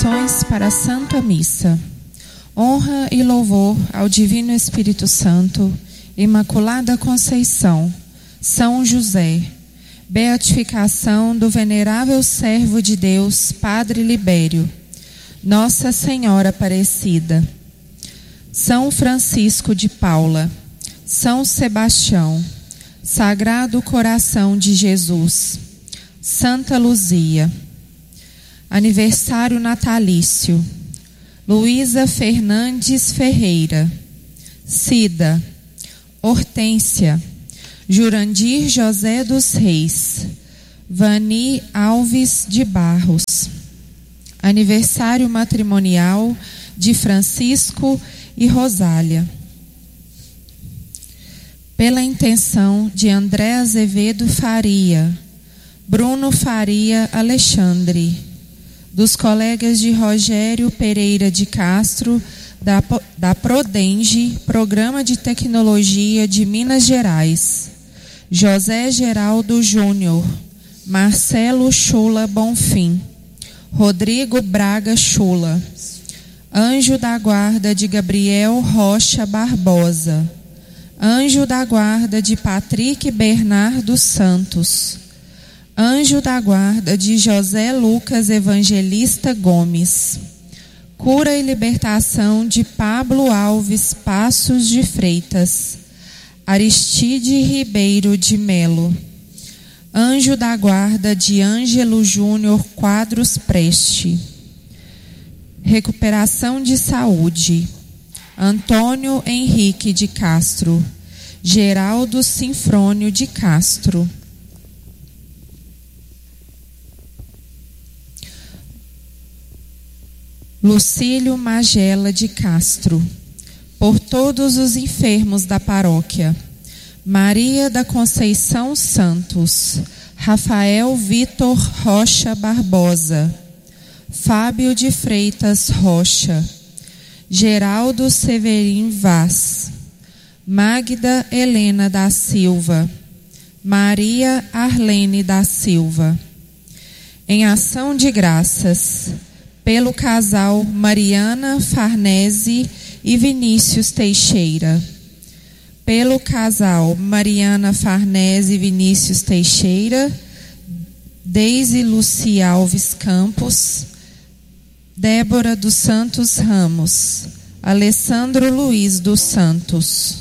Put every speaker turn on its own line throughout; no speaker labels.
Para a Santa Missa. Honra e louvor ao Divino Espírito Santo, Imaculada Conceição, São José. Beatificação do venerável servo de Deus, Padre Libério. Nossa Senhora Aparecida. São Francisco de Paula. São Sebastião. Sagrado Coração de Jesus. Santa Luzia. Aniversário natalício: Luísa Fernandes Ferreira, Cida, Hortência, Jurandir José dos Reis, Vani Alves de Barros. Aniversário matrimonial de Francisco e Rosália. Pela intenção de André Azevedo Faria, Bruno Faria Alexandre, dos colegas de Rogério Pereira de Castro, da Prodenge, Programa de Tecnologia de Minas Gerais, José Geraldo Júnior, Marcelo Chula Bonfim, Rodrigo Braga Chula, Anjo da Guarda de Gabriel Rocha Barbosa, Anjo da Guarda de Patrick Bernardo Santos, Anjo da Guarda de José Lucas Evangelista Gomes. Cura e libertação de Pablo Alves Passos de Freitas. Aristide Ribeiro de Melo. Anjo da Guarda de Ângelo Júnior Quadros Preste. Recuperação de saúde. Antônio Henrique de Castro. Geraldo Sinfrônio de Castro. Lucílio Magela de Castro. Por todos os enfermos da paróquia: Maria da Conceição Santos, Rafael Vitor Rocha Barbosa, Fábio de Freitas Rocha, Geraldo Severin Vaz, Magda Helena da Silva, Maria Arlene da Silva. Em ação de graças pelo casal Mariana Farnese e Vinícius Teixeira. Pelo casal Mariana Farnese e Vinícius Teixeira, Deise Lucia Alves Campos, Débora dos Santos Ramos, Alessandro Luiz dos Santos.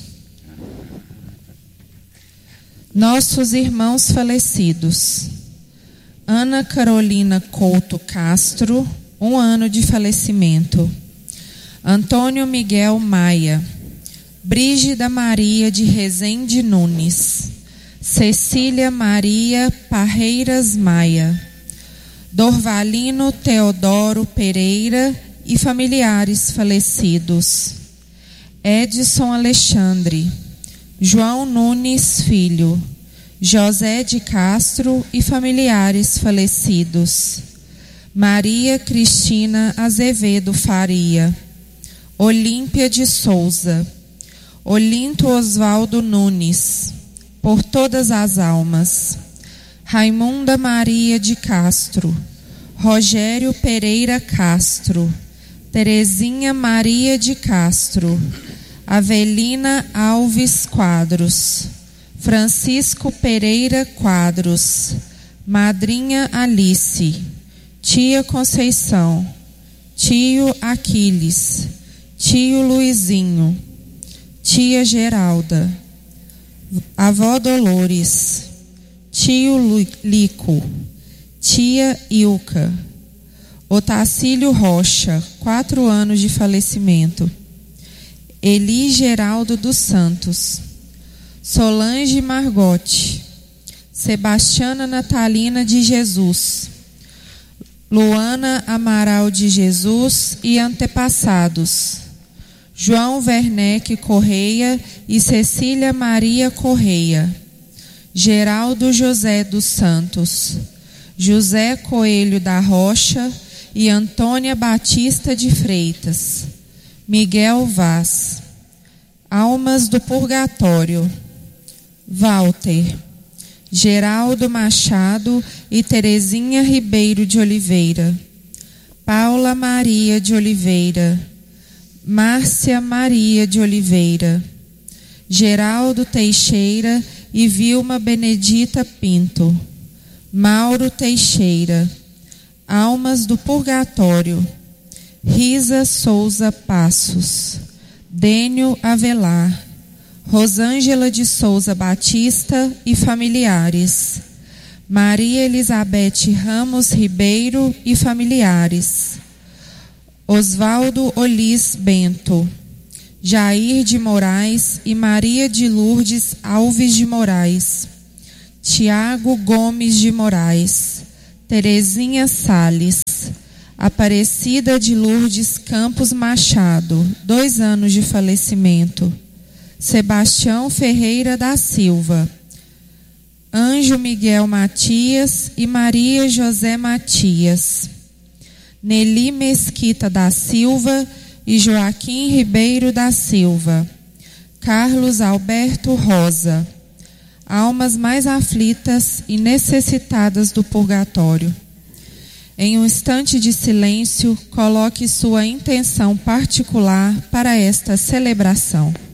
Nossos irmãos falecidos: Ana Carolina Couto Castro, 1 ano de falecimento. Antônio Miguel Maia. Brígida Maria de Rezende Nunes. Cecília Maria Parreiras Maia. Dorvalino Teodoro Pereira e familiares falecidos: Edson Alexandre, João Nunes Filho, José de Castro e familiares falecidos: Maria Cristina Azevedo Faria, Olímpia de Souza, Olinto Osvaldo Nunes, por todas as almas: Raimunda Maria de Castro, Rogério Pereira Castro, Terezinha Maria de Castro, Avelina Alves Quadros, Francisco Pereira Quadros, Madrinha Alice, Tia Conceição, Tio Aquiles, Tio Luizinho, Tia Geralda, Avó Dolores, Tio Lico, Tia Ilka, Otacílio Rocha, 4 anos de falecimento. Eli Geraldo dos Santos, Solange Margote, Sebastiana Natalina de Jesus, Luana Amaral de Jesus e antepassados: João Werneck Correia e Cecília Maria Correia, Geraldo José dos Santos, José Coelho da Rocha e Antônia Batista de Freitas, Miguel Vaz. Almas do Purgatório: Walter, Geraldo Machado e Terezinha Ribeiro de Oliveira, Paula Maria de Oliveira, Márcia Maria de Oliveira, Geraldo Teixeira e Vilma Benedita Pinto, Mauro Teixeira, Almas do Purgatório, Risa Souza Passos, Dênio Avelar, Rosângela de Souza Batista e familiares, Maria Elizabeth Ramos Ribeiro e familiares, Osvaldo Olis Bento, Jair de Moraes e Maria de Lourdes Alves de Moraes, Tiago Gomes de Moraes, Terezinha Sales, Aparecida de Lourdes Campos Machado, 2 anos de falecimento, Sebastião Ferreira da Silva, Ângelo Miguel Matias e Maria José Matias, Nelly Mesquita da Silva e Joaquim Ribeiro da Silva, Carlos Alberto Rosa, almas mais aflitas e necessitadas do purgatório. Em um instante de silêncio, coloque sua intenção particular para esta celebração.